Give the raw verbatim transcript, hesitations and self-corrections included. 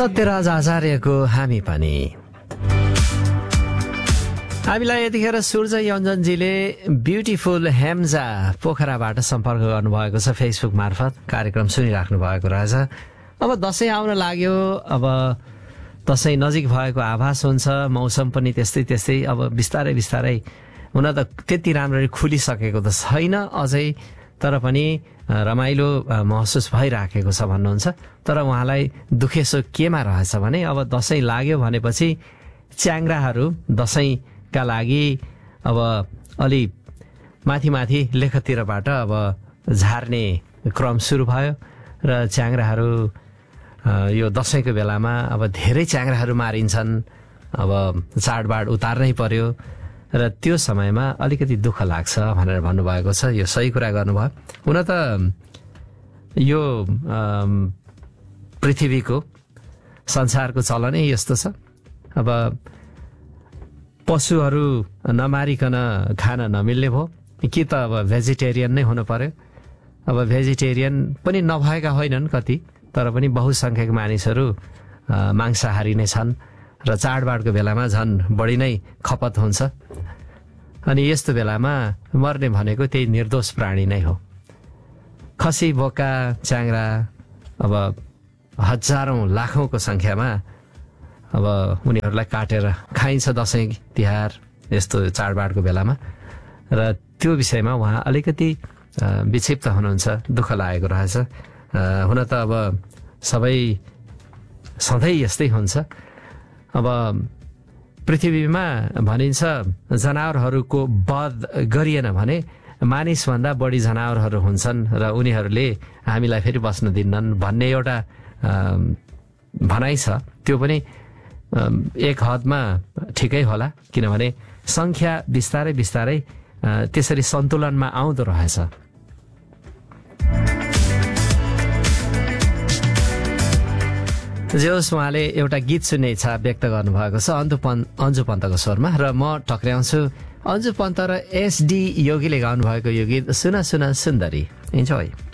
सत्यराज आचार्यको हामी पनि। हामीलाई यतिखेर सूर्य योन्जनजीले ब्युटिफुल हेम्जा पोखराबाट सम्पर्क गर्नुभएको छ फेसबुक मार्फत, कार्यक्रम सुनिराख्नु भएको रहेछ। अब दसैँ आउन लाग्यो, अब दसैँ नजिक भएको आभास हुन्छ, मौसम पनि त्यस्तै त्यस्तै अब बिस्तारै बिस्तारै हुन त त्यति राम्ररी खुलिसकेको त छैन अझै, तर पनि रमाइलो महसुस भइराखेको छ भन्नुहुन्छ। तर उहाँलाई दुखेसो केमा रहेछ भने अब दसैँ लाग्यो भनेपछि च्याङ्ग्राहरू दसैँका लागि अब अलि माथि माथि लेखतिरबाट अब झार्ने क्रम सुरु भयो र च्याङ्ग्राहरू यो दसैँको बेलामा अब धेरै च्याङ्ग्राहरू मारिन्छन्, अब चाडबाड उतार्नै पर्यो र त्यो समयमा अलिकति दुःख लाग्छ भनेर भन्नुभएको छ। यो सही कुरा गर्नुभयो। हुन त यो पृथ्वीको संसारको चलनै यस्तो छ, अब पशुहरू नमारिकन खान नमिल्ने भयो कि त अब भेजिटेरियन नै हुनु पर्यो। अब भेजिटेरियन पनि नभएका होइनन् कति, तर पनि बहुसङ्ख्यक मानिसहरू मांसाहारी नै छन् र चाडबाडको बेलामा झन् बढी नै खपत हुन्छ। अनि यस्तो बेलामा मर्ने भनेको त्यही निर्दोष प्राणी नै हो। खसी, बोका, च्याङ्ग्रा अब हजारौँ लाखौँको सङ्ख्यामा अब उनीहरूलाई काटेर खाइन्छ दसैँ तिहार यस्तो चाडबाडको बेलामा, र त्यो विषयमा उहाँ अलिकति विक्षिप्त हुनुहुन्छ, दुःख लागेको रहेछ। हुन त अब सबै सधैँ यस्तै हुन्छ। अब पृथ्वीमा भनिन्छ जनावरहरूको वध गरिएन भने मानिसभन्दा बढी जनावरहरू हुन्छन् र उनीहरूले हामीलाई फेरि बस्न दिन्नन् भन्ने एउटा भनाइ छ। त्यो पनि एक हदमा ठिकै होला, किनभने सङ्ख्या बिस्तारै बिस्तारै त्यसरी सन्तुलनमा आउँदो रहेछ। जे होस्, उहाँले एउटा गीत सुन्ने इच्छा व्यक्त गर्नुभएको छ अन्जु पन्त अन्जु पन्तको स्वरमा, र म टक्र्याउँछु अन्जु पन्त र एसडी योगीले गाउनुभएको यो गीत सुन सुन सुन्दरी। इन्जोय।